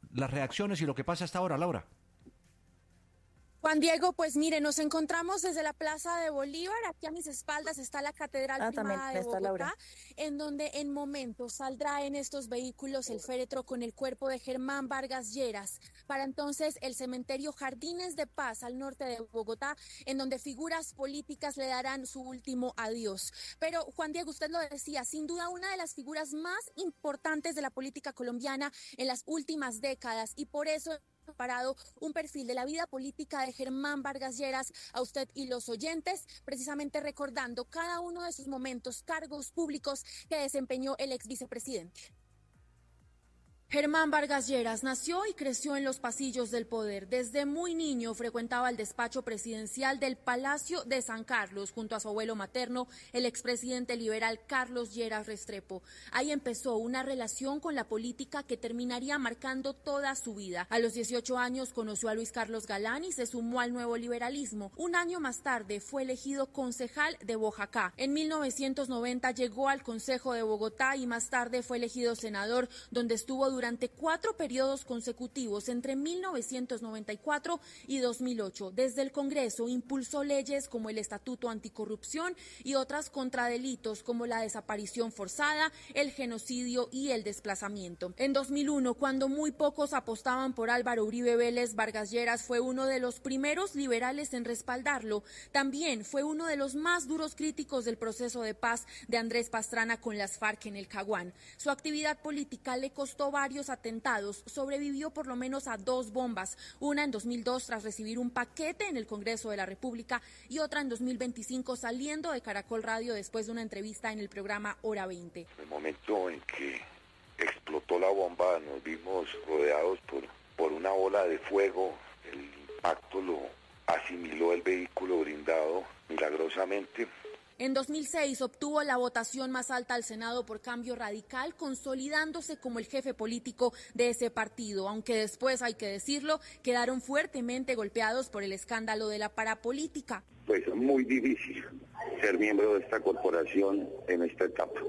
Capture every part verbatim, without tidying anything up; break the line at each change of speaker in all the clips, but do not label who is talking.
las reacciones y lo que pasa hasta ahora, Laura.
Juan Diego, pues mire, nos encontramos desde la Plaza de Bolívar. Aquí a mis espaldas está la Catedral
Ah,
Primada de
está
Bogotá,
Laura.
en donde en momentos saldrá en estos vehículos el féretro con el cuerpo de Germán Vargas Lleras. Para entonces el cementerio Jardines de Paz al norte de Bogotá, en donde figuras políticas le darán su último adiós. Pero Juan Diego, usted lo decía, sin duda una de las figuras más importantes de la política colombiana en las últimas décadas, y por eso preparado un perfil de la vida política de Germán Vargas Lleras a usted y los oyentes, precisamente recordando cada uno de sus momentos, cargos públicos que desempeñó el ex vicepresidente. Germán Vargas Lleras nació y creció en los pasillos del poder. Desde muy niño frecuentaba el despacho presidencial del Palacio de San Carlos junto a su abuelo materno, el expresidente liberal Carlos Lleras Restrepo. Ahí empezó una relación con la política que terminaría marcando toda su vida. A los dieciocho años conoció a Luis Carlos Galán y se sumó al nuevo liberalismo. Un año más tarde fue elegido concejal de Boyacá. En mil novecientos noventa llegó al Consejo de Bogotá y más tarde fue elegido senador, donde estuvo durante durante cuatro periodos consecutivos entre mil novecientos noventa y cuatro y dos mil ocho. Desde el Congreso impulsó leyes como el Estatuto Anticorrupción y otras contra delitos como la desaparición forzada, el genocidio y el desplazamiento. En dos mil uno, cuando muy pocos apostaban por Álvaro Uribe Vélez, Vargas Lleras fue uno de los primeros liberales en respaldarlo. También fue uno de los más duros críticos del proceso de paz de Andrés Pastrana con las FARC en el Caguán. Su actividad política le costó varios atentados, sobrevivió por lo menos a dos bombas, una en dos mil dos tras recibir un paquete en el Congreso de la República y otra en dos mil veinticinco saliendo de Caracol Radio después de una entrevista en el programa Hora veinte.
En el momento en que explotó la bomba nos vimos rodeados por, por una ola de fuego, el impacto lo asimiló el vehículo blindado milagrosamente.
En dos mil seis obtuvo la votación más alta al Senado por Cambio Radical, consolidándose como el jefe político de ese partido, aunque después, hay que decirlo, quedaron fuertemente golpeados por el escándalo de la parapolítica.
Pues es muy difícil ser miembro de esta corporación en esta etapa.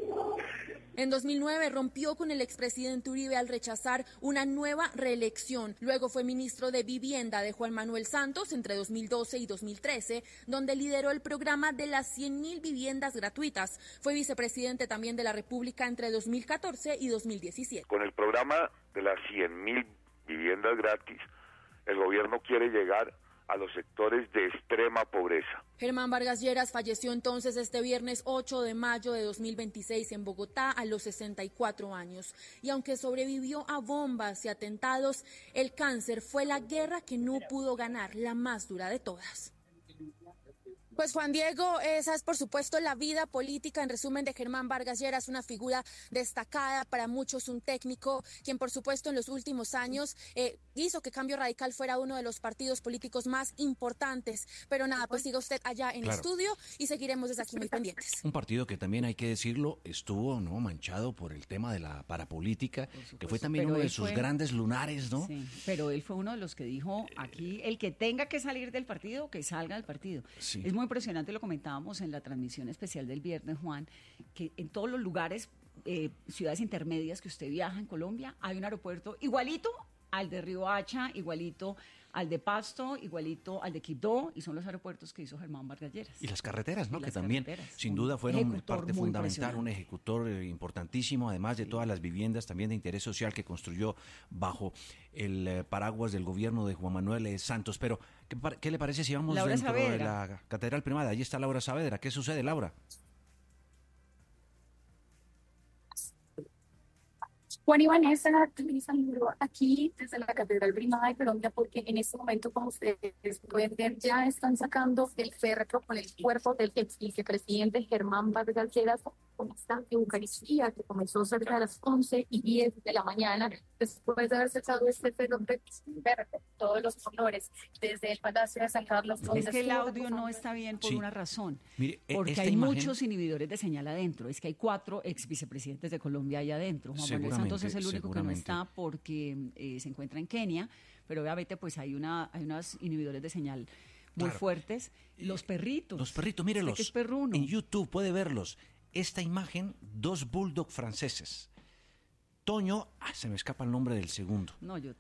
En dos mil nueve rompió con el expresidente Uribe al rechazar una nueva reelección. Luego fue ministro de Vivienda de Juan Manuel Santos entre dos mil doce y dos mil trece, donde lideró el programa de las cien mil viviendas gratuitas. Fue vicepresidente también de la República entre dos mil catorce y dos mil diecisiete.
Con el programa de las cien mil viviendas gratis, el gobierno quiere llegar a los sectores de extrema pobreza.
Germán Vargas Lleras falleció entonces este viernes ocho de mayo de dos mil veintiséis en Bogotá a los sesenta y cuatro años. Y aunque sobrevivió a bombas y atentados, el cáncer fue la guerra que no pudo ganar, la más dura de todas. Pues Juan Diego, esa es por supuesto la vida política en resumen de Germán Vargas Lleras, una figura destacada, para muchos un técnico, quien por supuesto en los últimos años eh, hizo que Cambio Radical fuera uno de los partidos políticos más importantes. Pero nada, pues siga usted allá en
Claro.
el estudio y seguiremos desde aquí muy pendientes.
Un partido que también, hay que decirlo, estuvo no manchado por el tema de la parapolítica, que fue también
pero
uno de
él
sus
fue-
grandes lunares, ¿no?
Sí, pero él fue uno de los que dijo aquí, el que tenga que salir del partido, que salga del partido.
Sí.
Es muy impresionante, lo comentábamos en la transmisión especial del viernes, Juan, que en todos los lugares, eh, ciudades intermedias que usted viaja en Colombia, hay un aeropuerto igualito al de Riohacha, igualito al de Pasto, igualito al de Quibdó, y son los aeropuertos que hizo Germán Vargas Lleras.
Y las carreteras, ¿no?
Y
Que
las
también,
carreteras.
sin
Un
duda, fueron
ejecutor
parte
muy
fundamental, un
impresionante.
ejecutor eh, importantísimo, además de todas las viviendas también de interés social que construyó bajo el eh, paraguas del gobierno de Juan Manuel eh, Santos. Pero, ¿qué, par- qué le parece si vamos
Laura
dentro de
Saavedra.
la Catedral Primada? Allí está Laura Saavedra. ¿Qué sucede, Laura?
Juan y Vanessa, les saludo aquí desde la Catedral Primada de Colombia, porque en este momento, como ustedes pueden ver, ya están sacando el féretro con el cuerpo del ex vicepresidente Germán Vargas Lleras con esta Eucaristía que comenzó cerca de las once y diez de la mañana, después de haber sacado este féretro, todos los honores desde el Palacio de San Carlos. donde
Es que el
estuvo
audio no
reposando.
está bien por
Sí.
una razón.
Mire, e-
Porque
esta
hay
imagen-
muchos inhibidores de señal adentro. Es que hay cuatro ex vicepresidentes de Colombia allá adentro. Juan Manuel Santos es el único que no
Seguramente,
está porque eh, se encuentra en Kenia, pero obviamente pues hay una hay unos inhibidores de señal muy
Claro.
fuertes. Los perritos.
Los perritos,
Usted
mírelos.
que es perruno.
En YouTube puede verlos. Esta imagen, dos bulldog franceses. Toño, ah, se me escapa el nombre del segundo.
No, yo